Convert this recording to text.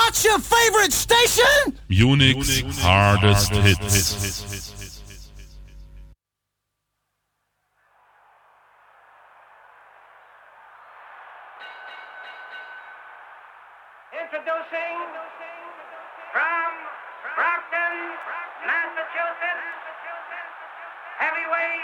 What's your favorite station? Unique's hardest hits. Introducing